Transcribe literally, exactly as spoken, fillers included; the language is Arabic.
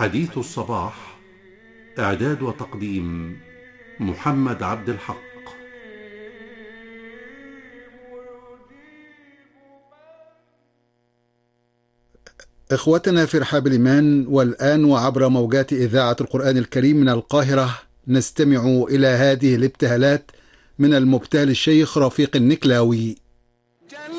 حديث الصباح، إعداد وتقديم محمد عبد الحق. إخوتنا في رحاب الإيمان، والآن وعبر موجات إذاعة القرآن الكريم من القاهرة نستمع إلى هذه الابتهالات من المبتهل الشيخ رفيق النكلاوي.